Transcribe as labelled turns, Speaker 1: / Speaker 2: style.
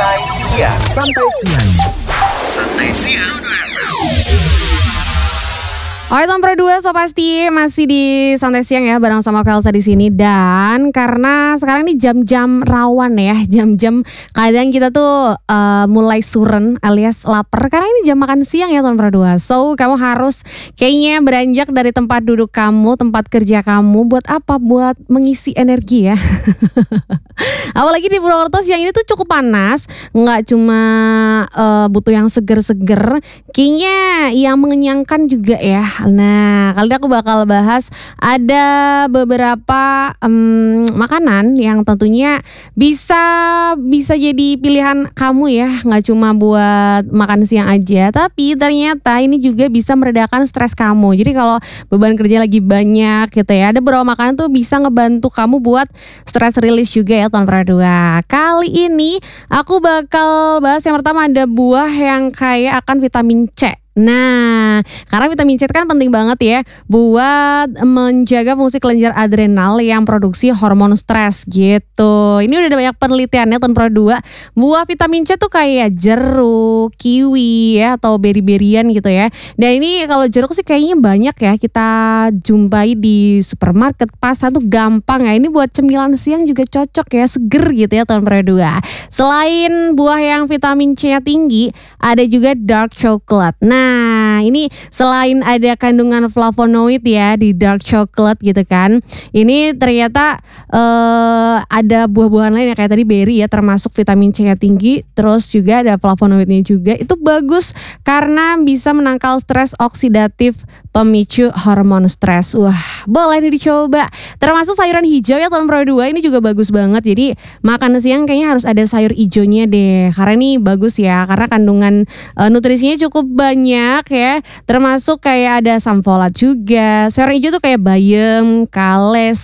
Speaker 1: Santai siang.
Speaker 2: Alright, nomor 2 so pasti masih di Santai Siang ya bareng sama Kelsa di sini. Dan karena sekarang ini jam-jam rawan ya, jam-jam kadang kita tuh mulai suren alias lapar karena ini jam makan siang ya nomor 2. So kamu harus kayaknya beranjak dari tempat duduk kamu, tempat kerja kamu buat apa? Buat mengisi energi ya. Apalagi di Purwokerto siang ini tuh cukup panas, nggak cuma butuh yang seger-seger, kayaknya yang mengenyangkan juga ya. Nah, kali ini aku bakal bahas ada beberapa makanan yang tentunya bisa jadi pilihan kamu ya, nggak cuma buat makan siang aja, tapi ternyata ini juga bisa meredakan stres kamu. Jadi kalau beban kerja lagi banyak gitu ya, ada beberapa makanan tuh bisa ngebantu kamu buat stress release juga ya tahun dua. Kali ini aku bakal bahas yang pertama, ada buah yang kaya akan vitamin C. Nah, karena vitamin C kan penting banget ya buat menjaga fungsi kelenjar adrenal yang produksi hormon stres gitu. Ini udah ada banyak penelitiannya tahun 2. Buah vitamin C tuh kayak jeruk, kiwi ya, atau beri-berian gitu ya. Dan ini kalau jeruk sih kayaknya banyak ya kita jumpai di supermarket, pasar tuh gampang ya. Ini buat cemilan siang juga cocok ya, seger gitu ya tahun 2. Selain buah yang vitamin C-nya tinggi, ada juga dark chocolate. Nah, ini selain ada kandungan flavonoid ya di dark chocolate gitu kan, ini ternyata ada buah-buahan lain ya kayak tadi berry ya, termasuk vitamin C-nya tinggi, terus juga ada flavonoidnya juga. Itu bagus karena bisa menangkal stres oksidatif, pemicu hormon stres. Wah, boleh nih dicoba. Termasuk sayuran hijau ya tahun 2 ini juga bagus banget. Jadi makan siang kayaknya harus ada sayur hijaunya deh, karena ini bagus ya, karena kandungan nutrisinya cukup banyak ya, termasuk kayak ada asam folat juga. Sayur hijau tuh kayak bayam, kales,